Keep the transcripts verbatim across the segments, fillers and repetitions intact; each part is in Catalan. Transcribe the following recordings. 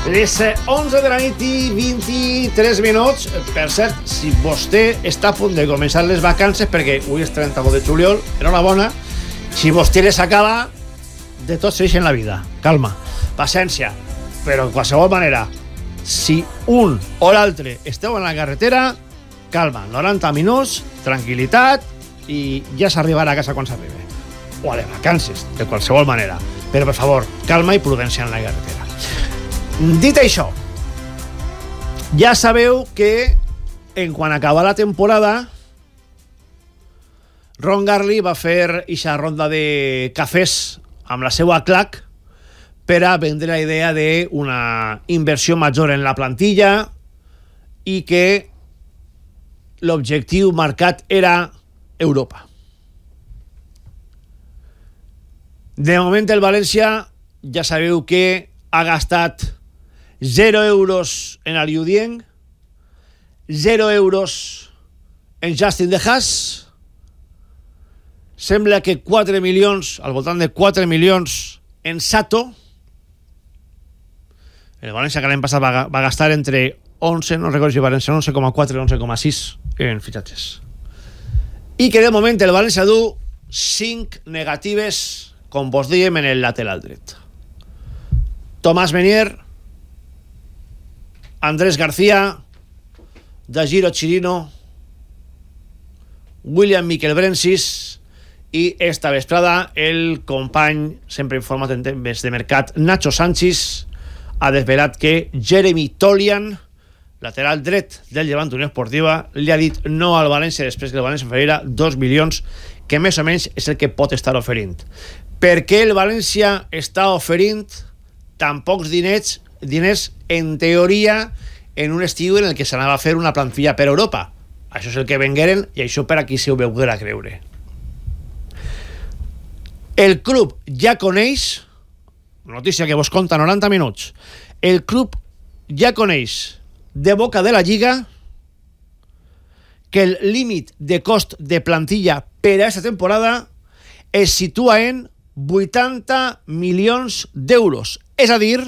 Les onze de la nit i vint-i-tres minuts. Per cert, si vostè està a punt de començar les vacances, perquè avui és trenta-u de juliol, enhorabona. Si vostè les acaba, de tot s'eix en la vida. Calma, paciència. Però de qualsevol manera, si un o l'altre esteu en la carretera, calma, noranta minuts, tranquil·litat, i ja s'arribarà a casa quan s'arribi. O a les vacances, de qualsevol manera. Però, per favor, calma i prudència en la carretera. Dit això, ja sabeu que en quan acaba la temporada, Ron Garley va fer ixa ronda de cafès amb la seva clac per a vendre la idea d'una inversió major en la plantilla i que l'objectiu marcat era Europa. De moment el València ja sabeu que ha gastat zero euros en Aliou Dieng, zero euros en Justin De Haas, sembla que quatre milions, al voltant de quatre milions en Sato. El València que l'any passat va, va gastar entre onze, no recordo si van ser onze coma quatre i onze coma sis en fitxatges. I que de moment el València du cinc negatives, com vos diem, en el lateral dret. Tomàs Menier, Andrés García, Dajiro Chirino, William Miquel Brensis i esta vesprada el company, sempre informat en temes de mercat, Nacho Sánchez, ha desvelat que Jeremy Tolian, lateral dret del Llevant Unió Esportiva, li ha dit no al València després que el València oferirà dos milions, que més o menys és el que pot estar oferint. Per què el València està oferint tan pocs diners, diners en teoria en un estiu en el que s'anava a fer una plantilla per Europa? Això és el que vengueren i això per aquí si ho veurà creure. El club ja coneix, notícia que vos conta noranta minuts, el club ja coneix de boca de la Lliga que el límit de cost de plantilla per a aquesta temporada es situa en vuitanta milions d'euros, és a dir,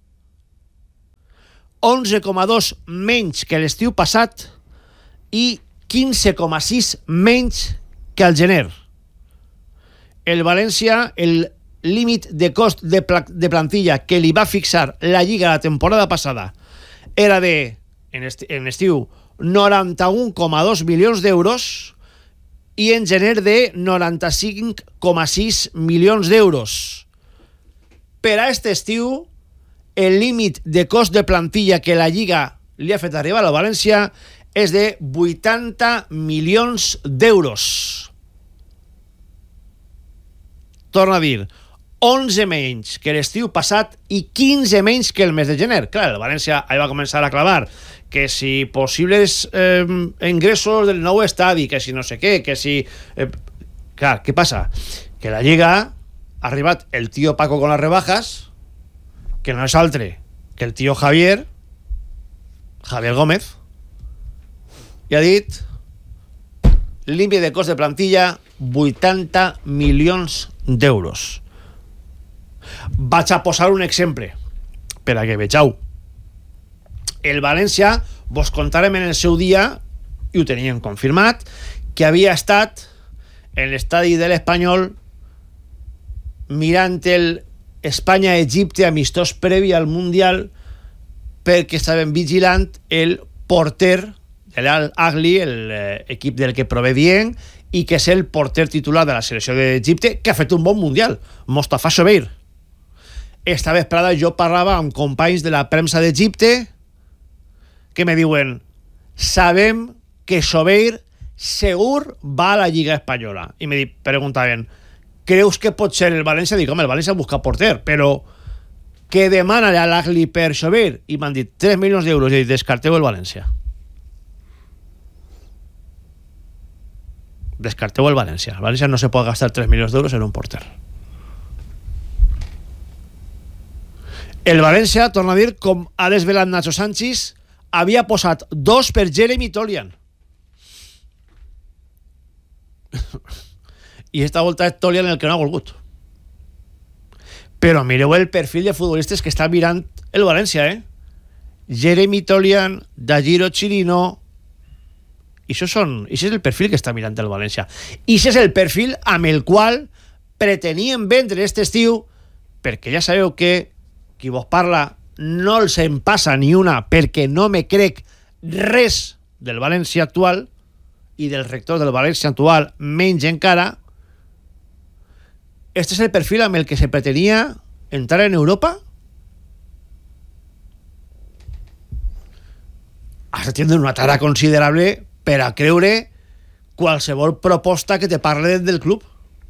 onze coma dos menys que l'estiu passat i quinze coma sis menys que al gener. El València, el límit de cost de, pla- de plantilla que li va fixar la Lliga la temporada passada era de, en, esti- en estiu, noranta-un coma dos milions d'euros i en gener de noranta-cinc coma sis milions d'euros. Per a aquest estiu, el límit de cost de plantilla que la Lliga li ha fet arribar a la València és de vuitanta milions d'euros. Torno a dir, onze menys que l'estiu passat i quinze menys que el mes de gener. Clar, el València ahí va començar a clavar que si possibles eh, ingressos del nou estadi, que si no sé què, que si... Eh, clar, què passa? Que la Lliga ha arribat el tío Paco con las rebajas, que no és altre que el tío Javier, Javier Gómez, i ha dit límit de cost de plantilla vuitanta milions d'euros. Vaig a posar un exemple per a que vegeu. El València, vos contarem en el seu dia, i ho teníem confirmat, que havia estat en l'estadi de l'Espanyol mirant el Espanya-Egipte amistós previ al Mundial perquè estaven vigilant el porter de l'Al-Ahly, l'equip del que prové Dieng, i que és el porter titular de la selecció d'Egipte, que ha fet un bon Mundial, Mostafa Shobeir. Esta vesprada jo parlava amb companys de la premsa d'Egipte que me diuen sabem que Shobeir segur va a la Lliga Espanyola. I me preguntaven, creus que pot ser el València? Dic, home, el València busca porter, però què demana l'Al-Ahly per Shobeir? I m'han dit tres milions d'euros i descarteu el València. Descarteu el València. El València no se pot gastar tres milions d'euros en un porter. El València, torna a dir, com ha desvelat Nacho Sánchez, havia posat dos per Jeremy Tolian. I esta volta és Tolian el que no ha volgut. Però mireu el perfil de futbolistes que està mirant el València, eh? Jeremy Tolian, Dajiro Chirino... I això són, això és el perfil que està mirant el València. I això és el perfil amb el qual pretenien vendre aquest estiu, perquè ja sabeu que qui vos parla no els en passa ni una, perquè no me crec res del València actual i del rector del València actual menys encara. Este és el perfil amb el que se pretenia entrar en Europa. Has de tindre una tara considerable per a creure qualsevol proposta que te parle del club.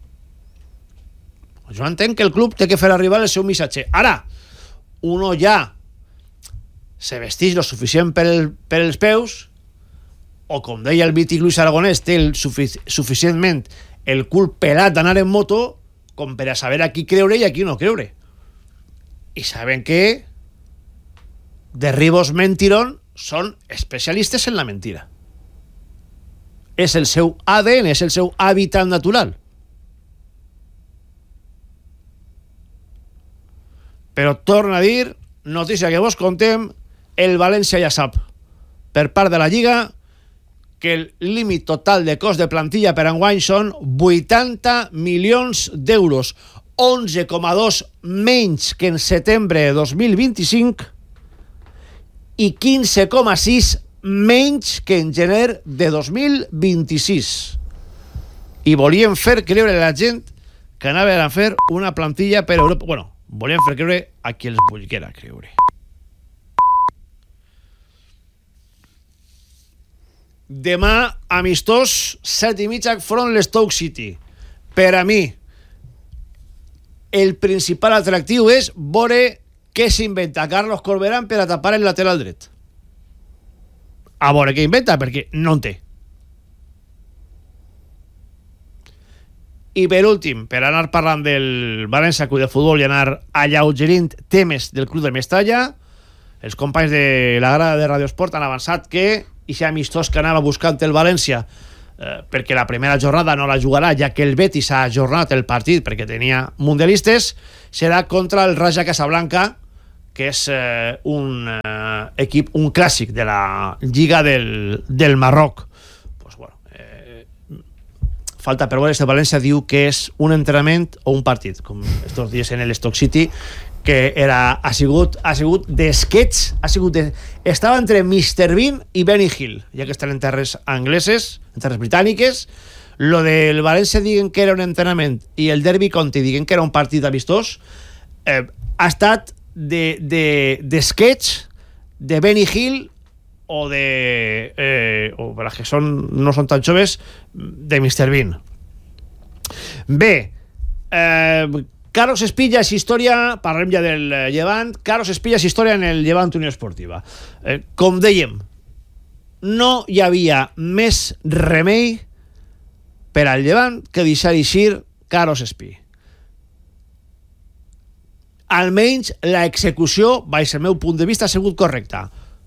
Jo entenc que el club té que fer arribar el seu missatge. Ara, uno ja se vesteix lo suficient per, el, per els peus, o com deia el mític Luis Aragonès, té el sufic suficientment el cul pelat d'anar en moto com per a saber a qui creure i a qui no creure. I saben que Derribos Mentirón són especialistes en la mentira. És el seu A D N, és el seu hàbitat natural. Però torna a dir, notícia que vos contem, el València ja sap, per part de la Lliga, que el límit total de cost de plantilla per enguany són vuitanta milions d'euros, onze coma dos menys que en setembre de dos mil vint-i-cinc i quinze coma sis menys que en gener de dos mil vint-i-sis. I volien fer creure a la gent que anaven a fer una plantilla per Europa. Bueno, volien fer creure a qui els volguera creure. Demà, amistós, set i mitja front l'Stoke City. Per a mi, el principal atractiu és veure què s'inventa Carlos Corberán per a tapar el lateral dret. A veure què inventa, perquè no en té. I per últim, per anar parlant del València Club de Futbol i anar alleugerint temes del Club de Mestalla, els companys de la grada de Radiosport han avançat que i amistós que anava buscant el València, eh, perquè la primera jornada no la jugarà, ja que el Betis ha ajornat el partit perquè tenia mundialistes, serà contra el Raja Casablanca, que és eh, un eh, equip, un clàssic de la Lliga del, del Marroc. Pues bueno, eh, falta per veure, este València diu que és un entrenament o un partit, com estos dies en el Stoke City, que era, ha sigut, ha sigut d'esquets, ha sigut de, estava entre mister Bean i Benny Hill, ja que estan en terres angleses, en terres britàniques. Lo del València diguen que era un entrenament i el Derby County diguen que era un partit amistós, eh, ha estat de, de, de sketch de Benny Hill o de eh, o per als que són, no són tan joves, de mister Bean. Bé, eh, Carlos Espilla és història, parlem ja del Llevant. Carlos Espilla és història en el Llevant Unió Esportiva. Eh, com dèiem, no hi havia més remei per al Llevant que deixar eixir Carlos Espí. Almenys la execució, baix el meu punt de vista, ha sigut correcta.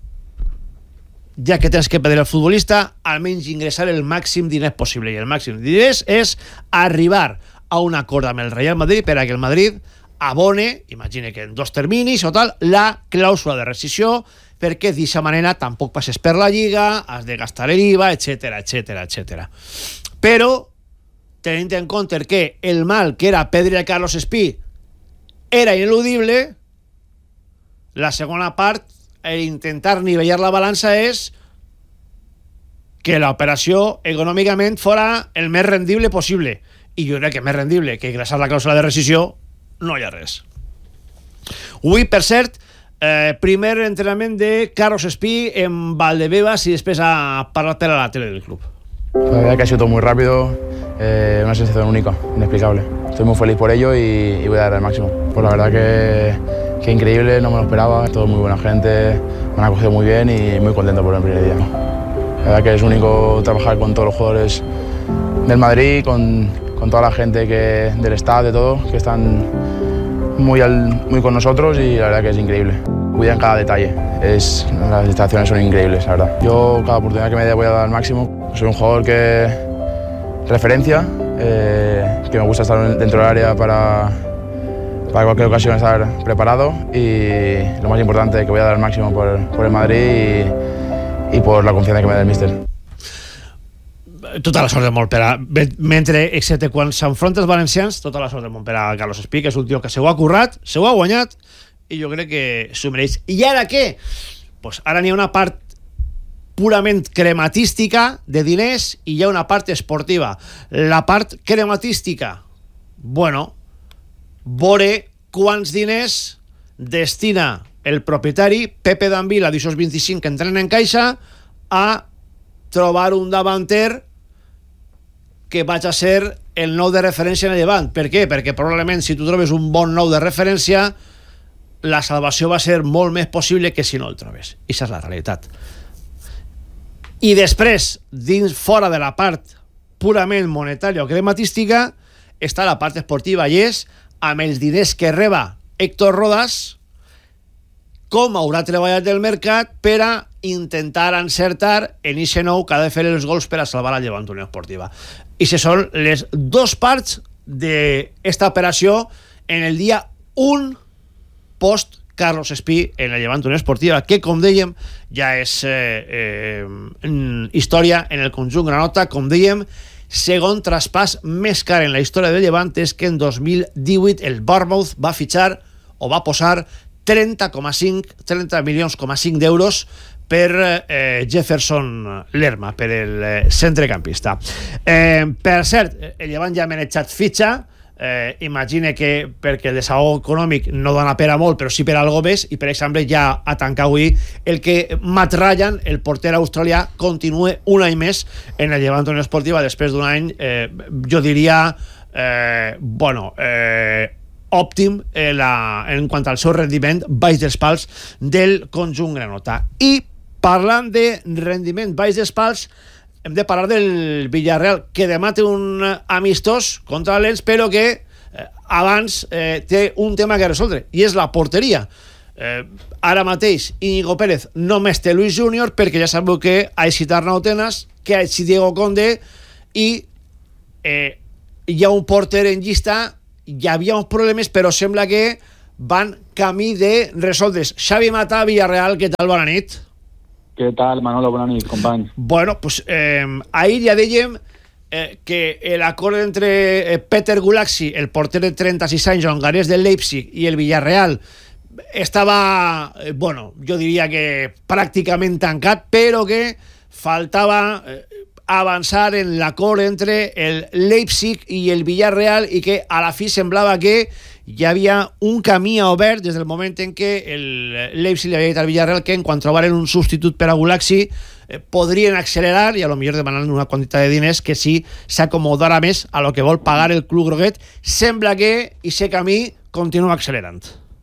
Ja que tens que pedir al futbolista, almenys ingressar el màxim diners possible. I el màxim diners és arribar a un acord amb el Real Madrid per a que el Madrid abone, imagine que en dos terminis o tal, la clàusula de rescissió, perquè d'aquesta manera tampoc passes per la Lliga, has de gastar l'I V A, etcètera, etcètera, etcètera. Però, tenint en compte que el mal que era perdre a Carlos Espí era ineludible, la segona part, el intentar nivellar la balança és que l'operació econòmicament fora el més rendible possible. I jo crec que més rendible que ingressar la clàusula de rescissió no hi ha res. Avui, per cert, eh, primer entrenament de Carlos Espí en Valdebebas y després ha parlat per a la tele del club. La verdad que ha sido todo muy rápido, eh, una sensación única, inexplicable. Estoy muy feliz por ello y, y voy a dar el máximo. Pues la verdad que, que increíble, no me lo esperaba, todo muy buena gente, me han acogido muy bien y muy contento por el primer día. La verdad que es único trabajar con todos los jugadores del Madrid, con, con toda la gente que, del staff, de todo, que están muy, al, muy con nosotros y la verdad que es increíble. Cuidan cada detalle, es, las instalaciones son increíbles, la verdad. Yo cada oportunidad que me dé voy a dar el máximo. Soy un jugador que referencia, eh, que me gusta estar dentro del área para, para cualquier ocasión estar preparado y lo más importante, que voy a dar el máximo por, por el Madrid y, y por la confiança que me da el míster. Tota la sort del món per a... Mentre, excepte quan s'enfronta els valencians, tota la sort del món per a Carlos Espí, que és un tio que se ho ha currat, se ho ha guanyat, i jo crec que s'ho mereix. I ara què? Pues ara n'hi ha una part purament crematística de diners i hi ha una part esportiva. La part crematística, bueno, veure quants diners destina el propietari Pepe D'Anvila d'aixòs vint-i-cinc que entren en caixa a trobar un davanter que vaig a ser el nou de referència en el Llevant. Per què? Perquè probablement si tu trobes un bon nou de referència la salvació va ser molt més possible que si no el trobes. I això és la realitat. I després, dins fora de la part purament monetària o crematística, està la part esportiva i és, amb els diners que reba Héctor Rodas, com haurà treballat el mercat per a intentar encertar en ixe nou que ha de fer els gols per a salvar la Llevant Unió Esportiva. I se són les dos parts d'esta operació en el dia un post Carlos Espí en la Llevant Unió Esportiva, que com dèiem ja és eh, eh, història en el conjunt granota. Com dèiem, segon traspàs més car en la història del Llevant és que en dos mil divuit el Bournemouth va fitxar o va posar trenta coma cinc trenta milions coma cinc d'euros per eh, Jefferson Lerma, per el eh, centrecampista. Eh, per cert, el Llevant ja ha manejat fitxa, eh, imagine que perquè el desagó econòmic no dona per a molt, però sí per a algo més, i per exemple ja a tancar avui el que Matt Ryan, el porter australià, continue un any més en el Llevant Unió Esportiva després d'un any, eh, jo diria, eh, bueno, eh, òptim eh, la, en quant al seu rendiment baix dels pals del conjunt granota. I parlant de rendiment baix dels pals, hem de parlar del Villarreal, que demà té un amistós contra l'Ens, però que eh, abans eh, té un tema que resoldre, i és la porteria. Eh, ara mateix Íñigo Pérez només té Luis Júnior, perquè ja sabeu que ha eixit Arnau Tenas, que ha eixit Diego Conde, i eh, hi ha un porter en llista. Hi havia uns problemes, però sembla que van camí de resoldre's. Xavi Mata, Villarreal, què tal? Bona nit. Què tal, Manolo? Bona nit, companys. Bueno, pues eh, ahir ja dèiem eh, que l'acord entre eh, Peter Gulaxi, el porter de trenta-sis anys hongarès del Leipzig, i el Villarreal estava, eh, bueno, jo diria que pràcticament tancat, però que faltava eh, avançar en l'acord entre el Leipzig i el Villarreal, i que a la fi semblava que hi havia un camí obert des del moment en què el Leipzig li havia dit al Villarreal que en quan trobaren un substitut per a Gulaxi eh, podrien accelerar i a lo millor demanar una quantitat de diners que sí s'acomodara més a lo que vol pagar el club groguet. Sembla que aquest camí continua accelerant.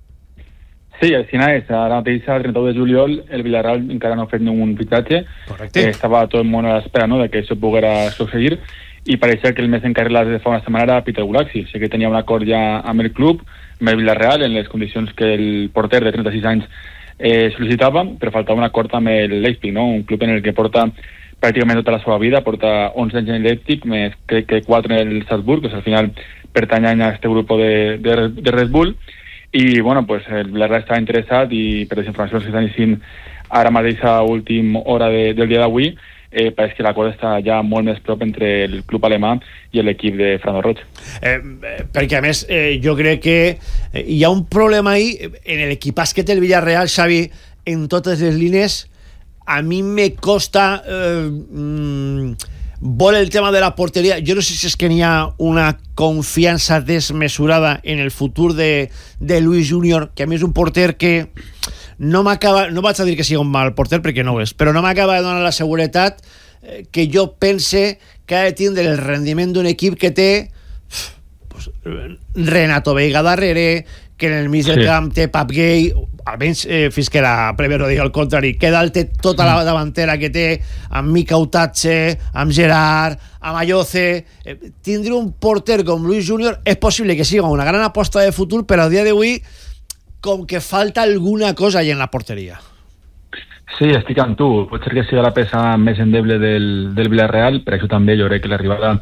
Sí, al final és, ara mateix el trenta-u de juliol el Villarreal encara no ha fet ningun fitxatge. Correcte. Eh, estava tot el món a l'espera, no?, de que això poguera succeir, i pareixia que el més encarregat de fa una setmana era Peter Gulaxi. Sé que tenia un acord ja amb el club, amb el Villarreal, en les condicions que el porter de trenta-sis anys eh, sol·licitava, però faltava un acord amb el Leipzig, no?, un club en el que porta pràcticament tota la seva vida, porta onze anys en el Leipzig, més crec que quatre en el Salzburg, que al final pertanyen a este grup de, de, de Red Bull. I, bueno, pues el Villarreal està interessat, i per les informacions que estan dient ara mateix a última hora de, del dia d'avui, eh, pareix que l'acord està ja molt més prop entre el club alemà i l'equip de Fernando Roig. Eh, perquè a més eh, jo crec que eh, hi ha un problema ahí en l'equipàs que té el Villarreal, Xavi, en totes les línies. A mi me costa eh, mm, vol el tema de la porteria. Jo no sé si és que n'hi ha una confiança desmesurada en el futur de, de Luis Júnior, que a mi és un porter que no m'acaba, no vaig a dir que sigui un mal porter perquè no ho és, però no m'acaba de donar la seguretat eh, que jo pense que ha de tindre el rendiment d'un equip que té pues, Renato Veiga darrere, que en el mig del sí. camp té Pap Gay, almenys eh, fins que la Premier no digui el contrari, que dalt té tota la davantera que té amb Mika Utache, amb Gerard, amb Ayoce. Eh, tindre un porter com Luis Júnior és possible que sigui una gran aposta de futur, però al dia d'avui com que falta alguna cosa allà en la porteria. Sí, estic amb tu. Pot ser que sigui la peça més endeble del, del Villarreal, per això també jo crec que l'arribada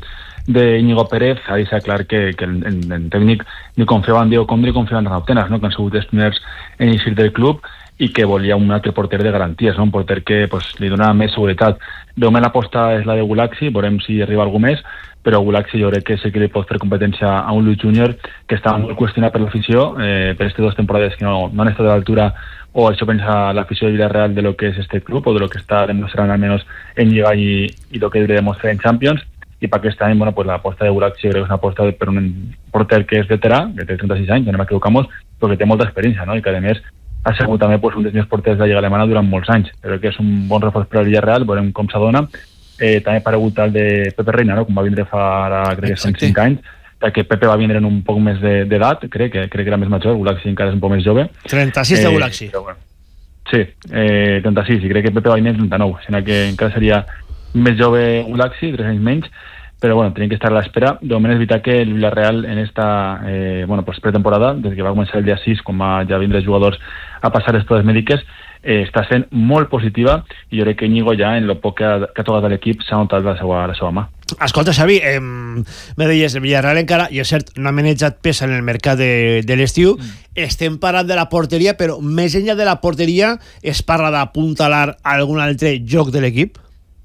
de Íñigo Pérez ha deixat clar que, que el, el, el tècnic ni confiava en Diego Condri ni confiava en Renat Tenas, no? Que han sigut els primers en eixir del club i que volia un altre porter de garanties, no? Un porter que pues, li dona més seguretat. De moment l'aposta és la de Gulaxi, veurem si arriba algú més, però Gulaxi jo crec que sí que li pot fer competència a un Luis Júnior que està molt qüestionat per l'afició, eh, per aquestes dues temporades que no, no han estat a l'altura, o això pensa l'afició de Villarreal de lo que és este club o de lo que està demostrant almenys en Lliga i, i lo que debería demostrar en Champions. I per aquest any, bueno, pues l'aposta de Gulaxi crec que és una aposta per un porter que és veterà, que té trenta-sis anys, no m'equivocamos, però que té molta experiència, no? I que a més ha sigut també pues, un dels millors porters de la Lliga Alemana durant molts anys. Crec que és un bon reforç per al Villarreal, veurem com s'adona. Eh, també ha aparegut el de Pepe Reina, no? Com va vindre fa ara, crec que són cinc anys, que Pepe va vindre en un poc més d'edat, de, crec, que crec que era més major, Gulaxi encara és un poc més jove. trenta-sis de Gulaxi. Eh, bueno, sí, eh, trenta-sis, i crec que Pepe va vindre en trenta-nou, sinó que encara seria més jove Gulaxi, tres anys menys, però bueno, tenim que estar a l'espera. De moment és veritat que el Villarreal en esta eh, bueno, pues pretemporada, des que va començar el dia sis, quan va ja vindre jugadors a passar les proves mèdiques, eh, està sent molt positiva i jo crec que Íñigo ja en lo poc que ha, que ha tocat a l'equip s'ha notat la seva, la seva mà. Escolta, Xavi, eh, me deies, el Villarreal encara, i és cert, no ha manejat pes en el mercat de, de l'estiu, mm. estem parlant de la porteria, però més enllà de la porteria es parla d'apuntalar algun altre joc de l'equip?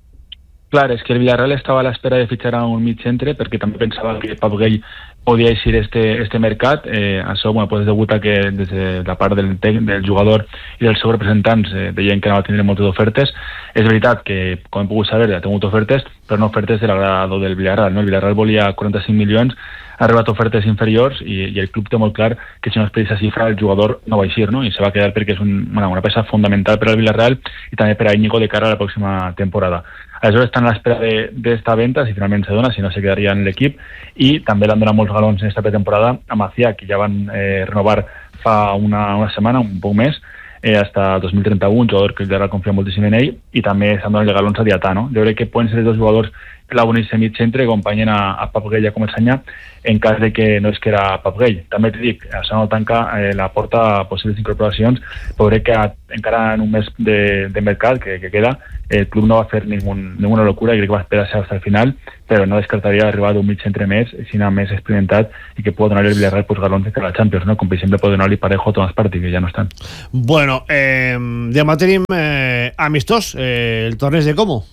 Clar, és que el Villarreal estava a l'espera de fitxar a un mig centre perquè també pensava que Pau Gell podia eixir este, este mercat. Eh, això, bueno, pues, degut a que des de la part del, del jugador i dels seus representants eh, deien que no va tindre moltes ofertes. És veritat que, com hem pogut saber, ha tingut ofertes, però no ofertes de l'agrado del Villarreal, no? El Villarreal volia quaranta-cinc milions, ha arribat ofertes inferiors i, i el club té molt clar que si no es pedís aquesta xifra el jugador no va eixir, no? I se va quedar perquè és un, bueno, una peça fundamental per al Villarreal i també per a Íñigo de cara a la pròxima temporada. Aleshores estan a l'espera d'esta venda, si finalment se dona, si no se quedaria en l'equip, i també l'han donat molts galons en esta pretemporada a Macià, que ja van eh, renovar fa una, una setmana, un poc més, eh, hasta el dos mil trenta-u, un jugador que el Villarreal confia moltíssim en ell, i també s'han donat galons a Diatà, no? Jo crec que poden ser els dos jugadors que la uneixen mig centre, que acompanyen a, a Pep Gell a començar en cas de que no es que era Pep Gell. També t'hi dic, això no tanca eh, la porta a possibles incorporacions, però crec que encara en un mes de, de mercat que, que queda, el club no va fer ningun, ninguna locura i crec que va esperar-se fins al final, però no descartaria arribar d'un mig centre més, sinó més experimentat i que pot donar-li el Villarreal pues, galons de cara a la Champions, no? Com per exemple pot donar-li Parejo a Tomàs Partey, que ja no estan. Bueno, eh, demà tenim eh, amistós, eh, el torneig de Como.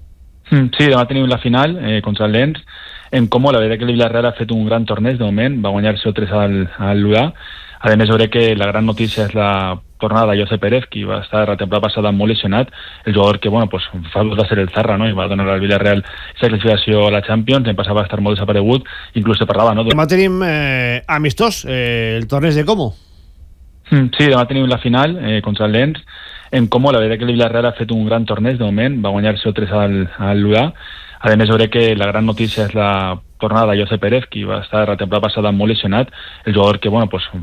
Sí, demà tenim la final eh, contra el Lens en Como. La veritat que el Villarreal ha fet un gran torneig de moment, va guanyar zero tres al, al Ludà. A més, jo crec que la gran notícia és la tornada de José Pérez, que va estar la temporada passada molt lesionat, el jugador que, bueno, pues, fa dos de ser el Zarra, no? I va donar al Villarreal aquesta classificació a la Champions, en passava a estar molt desaparegut, inclús se parlava, no? Demà tenim eh, amistós, eh, el torneig de Como. Sí, demà tenim la final eh, contra el Lens en Como. La veritat que el Villarreal ha fet un gran torneig de moment, va guanyar zero tres al, al Ludà. A més, jo crec que la gran notícia és la tornada de José Pérez, que va estar la temporada passada molt lesionat, el jugador que, bueno, pues,